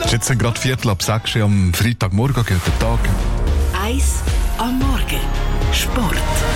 ist jetzt gerade 5:15 am Freitagmorgen. Guten Tag. 1 am Morgen. Sport.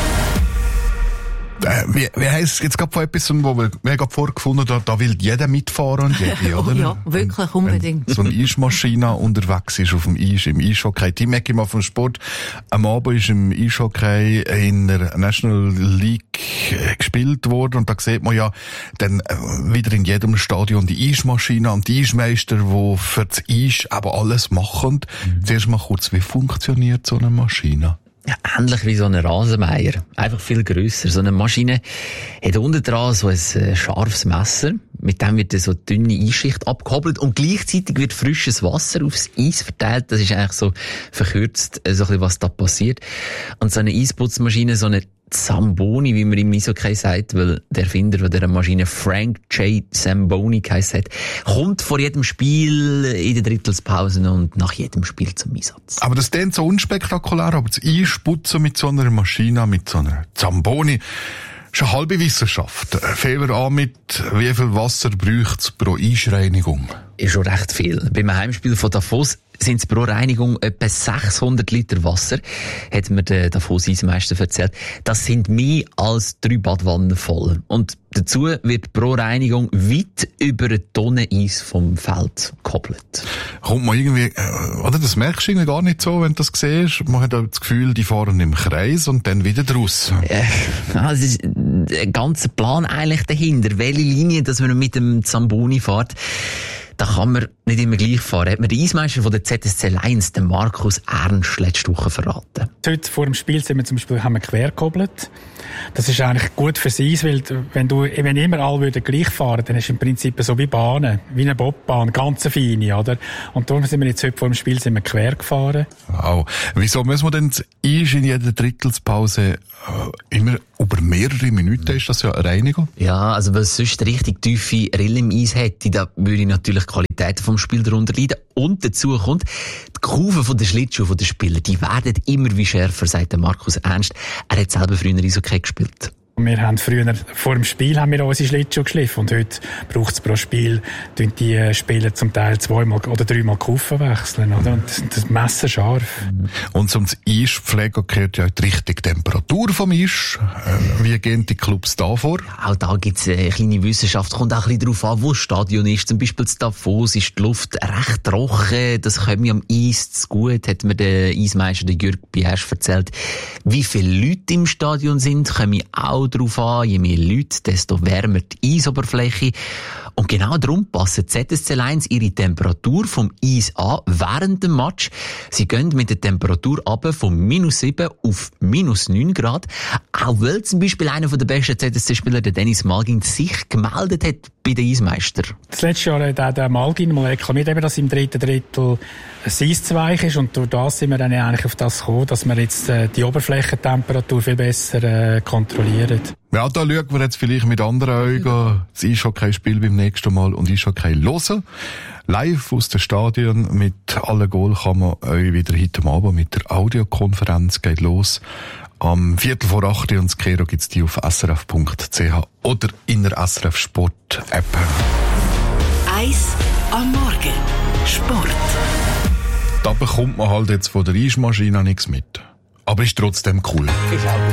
Wie heisst es jetzt gerade von etwas, wo wir gerade vorgefunden haben, da will jeder mitfahren und jede, oder? Oh ja, wirklich, unbedingt. Wenn so eine Eismaschine unterwegs ist auf dem Eis, im Eishockey. Team Ecki mal vom Sport. Am Abend ist im Eishockey in der National League gespielt worden und da sieht man ja dann wieder in jedem Stadion die Eismaschine und die Eismeister, die für das Eis aber alles machen. Zuerst mal kurz, wie funktioniert so eine Maschine? Ja, ähnlich wie so ein Rasenmäher. Einfach viel grösser. So eine Maschine hat unten dran so ein scharfes Messer. Mit dem wird so eine dünne Eisschicht abgehobelt und gleichzeitig wird frisches Wasser aufs Eis verteilt. Das ist eigentlich so verkürzt, so ein bisschen, was da passiert. Und so eine Eisputzmaschine, so eine Zamboni, wie man im Eishockey sagt, weil der Erfinder dieser Maschine Frank J. Zamboni geheißen hat, kommt vor jedem Spiel in der Drittelspause und nach jedem Spiel zum Einsatz. Aber das klingt so unspektakulär, aber das Eisputzen mit so einer Maschine, mit so einer Zamboni, ist eine halbe Wissenschaft. Fangen wir an mit, wie viel Wasser braucht es pro Eisreinigung? Ist schon recht viel. Beim Heimspiel von Davos sind es pro Reinigung etwa 600 Liter Wasser, hat mir der Davos-Eismeister erzählt. Das sind mehr als 3 Badwannen voll. Und dazu wird pro Reinigung weit über eine Tonne Eis vom Feld gekoppelt. Kommt man irgendwie, oder das merkst du irgendwie gar nicht so, wenn du das siehst. Man hat auch das Gefühl, die fahren im Kreis und dann wieder draus. Ja, es ist der ganze Plan eigentlich dahinter. Welche Linie, dass man mit dem Zamboni fährt, da kann man nicht immer gleich fahren. Hat mir der Eismeister von der ZSC Lions, der Markus Ernst, letzte Woche verraten. Heute vor dem Spiel haben wir quer gehobelt. Das ist eigentlich gut fürs Eis, weil wenn immer alle gleich fahren, dann ist es im Prinzip so wie Bahnen, wie eine Bobbahn, ganz feine, oder? Und darum sind wir jetzt heute vor dem Spiel quer gefahren. Wow. Wieso müssen wir denn das Eis in jeder Drittelspause immer über mehrere Minuten? Ist das ja eine Reinigung? Ja, also weil es sonst richtig tiefe Rillen im Eis hätte, da würde natürlich die Qualität vom Spiel darunter leiden. Und dazu kommt, die Kurven von den Schlittschuhen der Spieler, die werden immer wie schärfer, sagt der Markus Ernst. Er hat selber früher Eishockey gespielt. Wir haben früher, vor dem Spiel haben wir unsere Schlittschuhe geschliffen und heute braucht es pro Spiel, die Spieler zum Teil 2-mal oder 3-mal die Kufen wechseln, oder? Und das Messer scharf. Und zum Eis pflegen gehört ja die richtige Temperatur vom Eis. Wie gehen die Clubs da vor? Ja, auch da gibt es eine kleine Wissenschaft, kommt auch ein bisschen darauf an, wo das Stadion ist. Zum Beispiel in Davos ist die Luft recht trocken, das kommt mir am Eis zu gut, hat mir der Eismeister, der Jürg Biersch, erzählt. Wie viele Leute im Stadion sind, kommen auch darauf an. Je mehr Leute, desto wärmer die Eisoberfläche. Und genau darum passen ZSC Lions ihre Temperatur vom Eis an während dem Match. Sie gehen mit der Temperatur runter von -7 auf -9 Grad. Auch weil zum Beispiel einer der besten ZSC-Spieler, der Dennis Malgin, sich gemeldet hat bei den Eismeister. Das letzte Jahr hat der Malgin mal reklamiert, dass im dritten Drittel ein Eis zu weich ist. Und durch das sind wir dann eigentlich auf das gekommen, dass wir jetzt die Oberflächentemperatur viel besser kontrollieren. Ja, da schauen wir jetzt vielleicht mit anderen Augen das Eishockey-Spiel beim nächsten Mal und Eishockey hören. Live aus dem Stadion mit allen Goal kann man euch wieder heute Abend mit der Audiokonferenz geht los. Am 7:45 und das Kero gibt's die auf srf.ch oder in der SRF Sport App. 1 am Morgen. Sport. Da bekommt man halt jetzt von der Eismaschine nichts mit. Aber ist trotzdem cool.